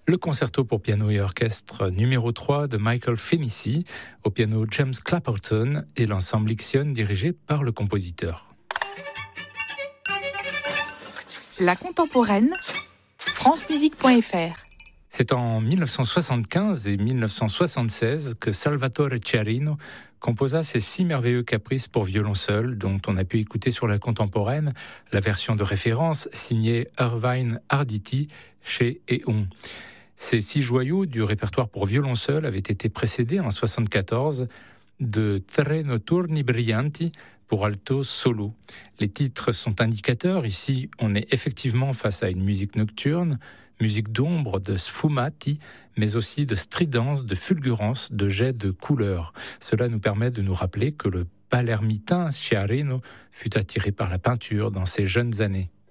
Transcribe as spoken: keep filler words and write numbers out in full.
Le concerto pour piano et orchestre numéro trois de Michael Fennessy, au piano James Clapperton et l'ensemble Ixion dirigé par le compositeur. La contemporaine, france musique point f r. C'est en dix-neuf cent soixante-quinze et dix-neuf cent soixante-seize que Salvatore Chiarino composa ses six merveilleux caprices pour violon seul, dont on a pu écouter sur la contemporaine la version de référence signée Irvine Arditi chez Eon. Ces six joyaux du répertoire pour violon seul avaient été précédés en soixante-quatorze de Tre Notturni Brillanti pour alto solo. Les titres sont indicateurs. Ici, on est effectivement face à une musique nocturne, musique d'ombre, de sfumati, mais aussi de stridence, de fulgurance, de jets de couleurs. Cela nous permet de nous rappeler que le palermitain Chiarino fut attiré par la peinture dans ses jeunes années.